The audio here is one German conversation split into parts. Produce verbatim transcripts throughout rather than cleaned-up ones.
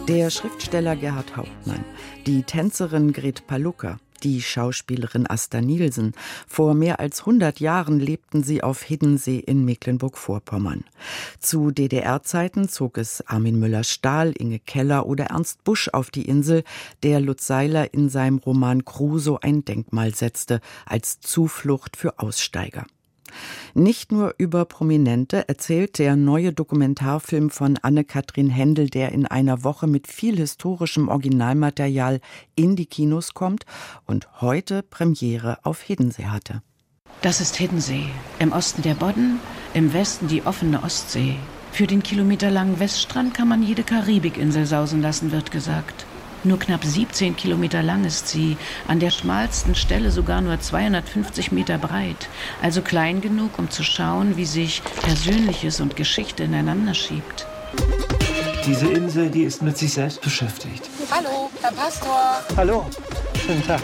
Der Schriftsteller Gerhard Hauptmann, die Tänzerin Gret Palucca, die Schauspielerin Asta Nielsen. Vor mehr als hundert Jahren lebten sie auf Hiddensee in Mecklenburg-Vorpommern. Zu D D R-Zeiten zog es Armin Müller-Stahl, Inge Keller oder Ernst Busch auf die Insel, der Lutz Seiler in seinem Roman Crusoe ein Denkmal setzte, als Zuflucht für Aussteiger. Nicht nur über Prominente erzählt der neue Dokumentarfilm von Anne-Kathrin Hendel, der in einer Woche mit viel historischem Originalmaterial in die Kinos kommt und heute Premiere auf Hiddensee hatte. Das ist Hiddensee. Im Osten der Bodden, im Westen die offene Ostsee. Für den kilometerlangen Weststrand kann man jede Karibikinsel sausen lassen, wird gesagt. Nur knapp siebzehn Kilometer lang ist sie, an der schmalsten Stelle sogar nur zweihundertfünfzig Meter breit, also klein genug, um zu schauen, wie sich Persönliches und Geschichte ineinander schiebt. Diese Insel, die ist mit sich selbst beschäftigt. Hallo, Herr Pastor. Hallo, schönen Tag.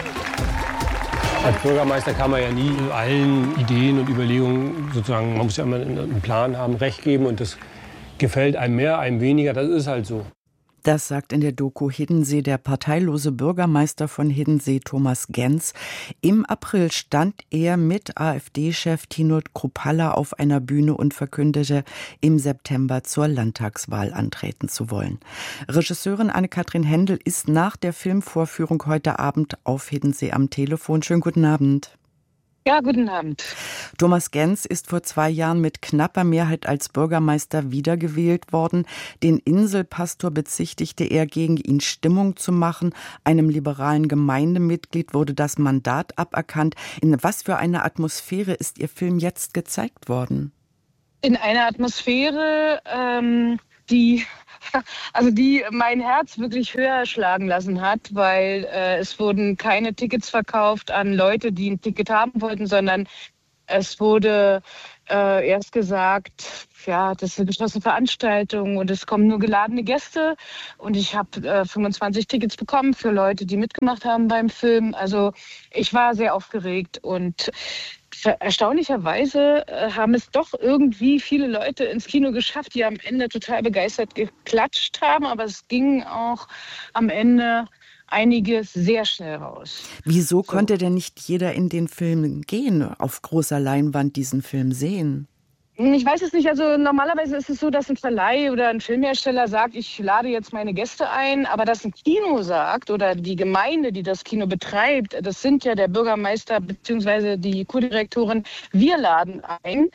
Als Bürgermeister kann man ja nie allen Ideen und Überlegungen sozusagen, man muss ja immer einen Plan haben, Recht geben und das gefällt einem mehr, einem weniger, das ist halt so. Das sagt in der Doku Hiddensee der parteilose Bürgermeister von Hiddensee, Thomas Genz. Im April stand er mit AfD-Chef Tino Kruppalla auf einer Bühne und verkündete, im September zur Landtagswahl antreten zu wollen. Regisseurin Anne-Kathrin Hendel ist nach der Filmvorführung heute Abend auf Hiddensee am Telefon. Schönen guten Abend. Ja, guten Abend. Thomas Genz ist vor zwei Jahren mit knapper Mehrheit als Bürgermeister wiedergewählt worden. Den Inselpastor bezichtigte er, gegen ihn Stimmung zu machen. Einem liberalen Gemeindemitglied wurde das Mandat aberkannt. In was für einer Atmosphäre ist Ihr Film jetzt gezeigt worden? In einer Atmosphäre, ähm, die... Also die mein Herz wirklich höher schlagen lassen hat, weil äh, es wurden keine Tickets verkauft an Leute, die ein Ticket haben wollten, sondern es wurde äh, erst gesagt, ja, das ist eine geschlossene Veranstaltung und es kommen nur geladene Gäste. Und ich habe äh, fünfundzwanzig Tickets bekommen für Leute, die mitgemacht haben beim Film. Also ich war sehr aufgeregt und erstaunlicherweise äh, haben es doch irgendwie viele Leute ins Kino geschafft, die am Ende total begeistert geklatscht haben. Aber es ging auch am Ende einiges sehr schnell raus. Wieso so. Konnte denn nicht jeder in den Film gehen, auf großer Leinwand diesen Film sehen? Ich weiß es nicht. Also normalerweise ist es so, dass ein Verleih oder ein Filmhersteller sagt, ich lade jetzt meine Gäste ein. Aber dass ein Kino sagt oder die Gemeinde, die das Kino betreibt, das sind ja der Bürgermeister bzw. die Kurdirektorin, wir laden ein.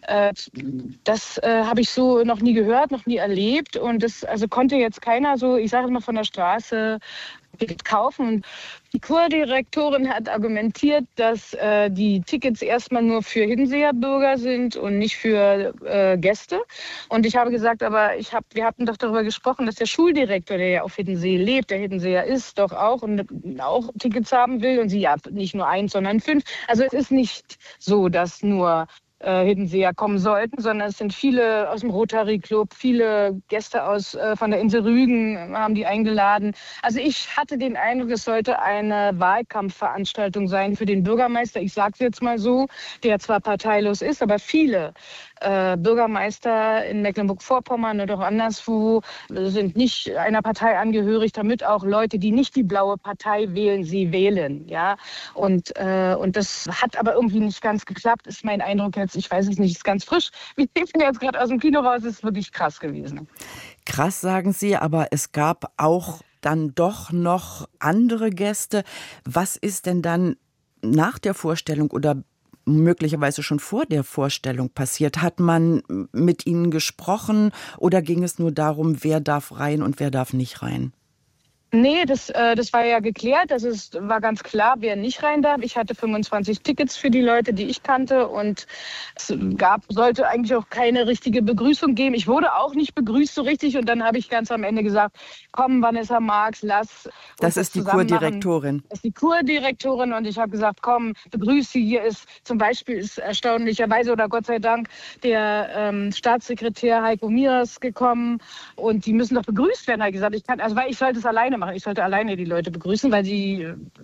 Das äh, habe ich so noch nie gehört, noch nie erlebt. Und das also konnte jetzt keiner so, ich sage mal, von der Straße kaufen. Die Kurdirektorin hat argumentiert, dass äh, die Tickets erstmal nur für Hiddenseer Bürger sind und nicht für äh, Gäste. Und ich habe gesagt, aber ich hab, wir hatten doch darüber gesprochen, dass der Schuldirektor, der ja auf Hiddensee lebt, der Hiddenseer ist, doch auch und auch Tickets haben will. Und sie ja nicht nur eins, sondern fünf. Also es ist nicht so, dass nur Äh, Hiddenseer kommen sollten, sondern es sind viele aus dem Rotary Club, viele Gäste aus äh, von der Insel Rügen haben die eingeladen. Also ich hatte den Eindruck, es sollte eine Wahlkampfveranstaltung sein für den Bürgermeister, ich sage es jetzt mal so, der zwar parteilos ist, aber viele äh, Bürgermeister in Mecklenburg-Vorpommern oder auch anderswo sind nicht einer Partei angehörig, damit auch Leute, die nicht die blaue Partei wählen, sie wählen. Ja? Und, äh, und das hat aber irgendwie nicht ganz geklappt, ist mein Eindruck jetzt. Ich weiß es nicht, ist ganz frisch. Wir sind jetzt gerade aus dem Kino raus, ist wirklich krass gewesen. Krass, sagen Sie, aber es gab auch dann doch noch andere Gäste. Was ist denn dann nach der Vorstellung oder möglicherweise schon vor der Vorstellung passiert? Hat man mit Ihnen gesprochen oder ging es nur darum, wer darf rein und wer darf nicht rein? Nee, das, äh, das war ja geklärt. Das ist, war ganz klar, wer nicht rein darf. Ich hatte fünfundzwanzig Tickets für die Leute, die ich kannte. Und es gab, sollte eigentlich auch keine richtige Begrüßung geben. Ich wurde auch nicht begrüßt so richtig. Und dann habe ich ganz am Ende gesagt, komm, Vanessa Marx, lass uns Das ist die Kurdirektorin. Das ist die Kurdirektorin. Und ich habe gesagt, komm, begrüße sie. Hier ist zum Beispiel ist erstaunlicherweise oder Gott sei Dank der ähm, Staatssekretär Heiko Miras gekommen. Und die müssen doch begrüßt werden, hat gesagt. Ich kann, also weil ich sollte es alleine machen. Ich sollte alleine die Leute begrüßen, weil sie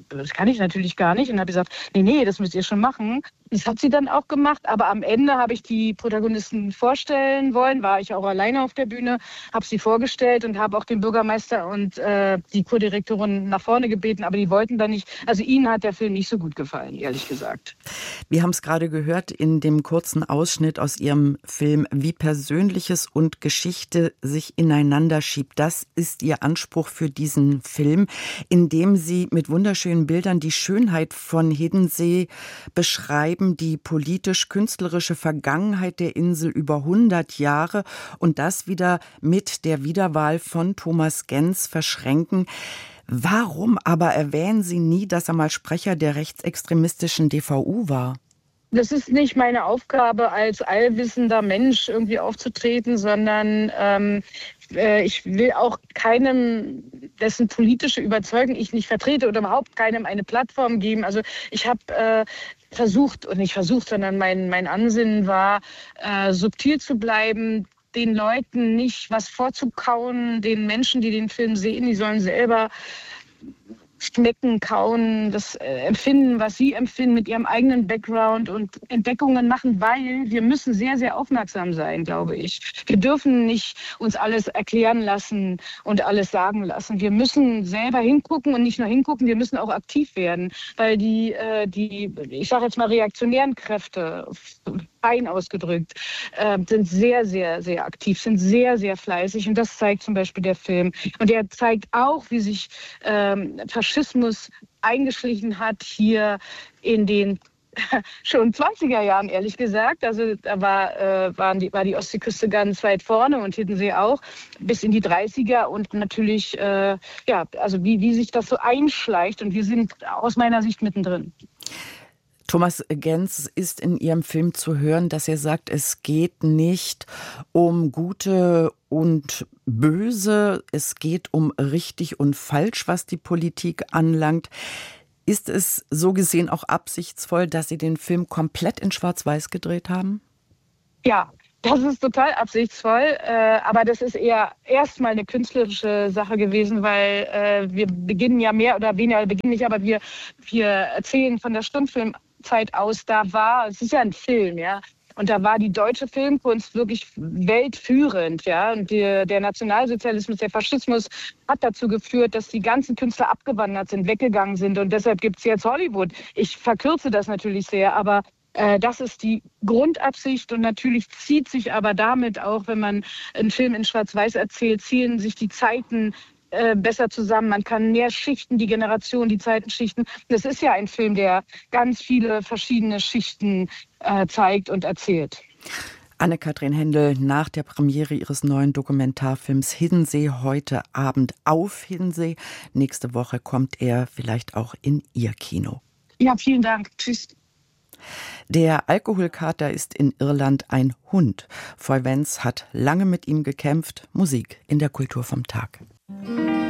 das kann ich natürlich gar nicht. Und habe gesagt, nee, nee, das müsst ihr schon machen. Das hat sie dann auch gemacht, aber am Ende habe ich die Protagonisten vorstellen wollen, war ich auch alleine auf der Bühne, habe sie vorgestellt und habe auch den Bürgermeister und äh, die Kurdirektorin nach vorne gebeten, aber die wollten da nicht. Also ihnen hat der Film nicht so gut gefallen, ehrlich gesagt. Wir haben es gerade gehört in dem kurzen Ausschnitt aus Ihrem Film, wie Persönliches und Geschichte sich ineinander schiebt. Das ist Ihr Anspruch für diesen Film, in dem Sie mit wunderschönen Bildern die Schönheit von Hiddensee beschreiben, die politisch-künstlerische Vergangenheit der Insel über hundert Jahre und das wieder mit der Wiederwahl von Thomas Genz verschränken. Warum aber erwähnen Sie nie, dass er mal Sprecher der rechtsextremistischen D V U war? Das ist nicht meine Aufgabe, als allwissender Mensch irgendwie aufzutreten, sondern ähm, äh, ich will auch keinem, dessen politische Überzeugung ich nicht vertrete oder überhaupt keinem eine Plattform geben. Also ich habe äh, versucht, und nicht versucht, sondern mein, mein Ansinnen war, äh, subtil zu bleiben, den Leuten nicht was vorzukauen, den Menschen, die den Film sehen, die sollen selber schmecken, kauen, das äh, empfinden, was sie empfinden mit ihrem eigenen Background und Entdeckungen machen, weil wir müssen sehr, sehr aufmerksam sein, glaube ich. Wir dürfen nicht uns alles erklären lassen und alles sagen lassen. Wir müssen selber hingucken und nicht nur hingucken, wir müssen auch aktiv werden, weil die, äh, die ich sage jetzt mal, reaktionären Kräfte, fein ausgedrückt, äh, sind sehr, sehr, sehr aktiv, sind sehr, sehr fleißig und das zeigt zum Beispiel der Film. Und er zeigt auch, wie sich ähm, Faschismus eingeschlichen hat hier in den schon zwanziger Jahren, ehrlich gesagt. Also da war, äh, waren die, war die Ostseeküste ganz weit vorne und Hiddensee auch, bis in die dreißiger und natürlich, äh, ja, also wie, wie sich das so einschleicht und wir sind aus meiner Sicht mittendrin. Thomas Genz ist in Ihrem Film zu hören, dass er sagt, es geht nicht um Gute und Böse, es geht um richtig und falsch, was die Politik anlangt. Ist es so gesehen auch absichtsvoll, dass Sie den Film komplett in Schwarz-Weiß gedreht haben? Ja, das ist total absichtsvoll, äh, aber das ist eher erstmal eine künstlerische Sache gewesen, weil äh, wir beginnen ja mehr oder weniger, beginnen nicht, aber wir, wir erzählen von der Stummfilmzeit aus, da war, es ist ja ein Film, ja, und da war die deutsche Filmkunst wirklich weltführend, ja, und die, der Nationalsozialismus, der Faschismus hat dazu geführt, dass die ganzen Künstler abgewandert sind, weggegangen sind und deshalb gibt es jetzt Hollywood. Ich verkürze das natürlich sehr, aber das ist die Grundabsicht und natürlich zieht sich aber damit auch, wenn man einen Film in Schwarz-Weiß erzählt, ziehen sich die Zeiten äh, besser zusammen. Man kann mehr Schichten, die Generation, die Zeiten schichten. Das ist ja ein Film, der ganz viele verschiedene Schichten äh, zeigt und erzählt. Anne-Kathrin Hendel nach der Premiere ihres neuen Dokumentarfilms Hiddensee heute Abend auf Hiddensee. Nächste Woche kommt er vielleicht auch in Ihr Kino. Ja, vielen Dank. Tschüss. Der Alkoholkater ist in Irland ein Hund. Foy Vance hat lange mit ihm gekämpft. Musik in der Kultur vom Tag.